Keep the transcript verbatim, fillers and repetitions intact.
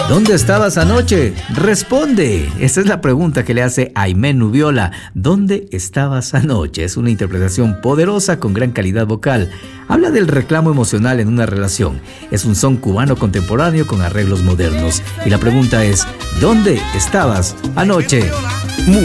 ¿Dónde estabas anoche? Responde. Esa es la pregunta que le hace Aimé Nubiola. ¿Dónde estabas anoche? Es una interpretación poderosa con gran calidad vocal. Habla del reclamo emocional en una relación. Es un son cubano contemporáneo con arreglos modernos. Y la pregunta es, ¿dónde estabas anoche?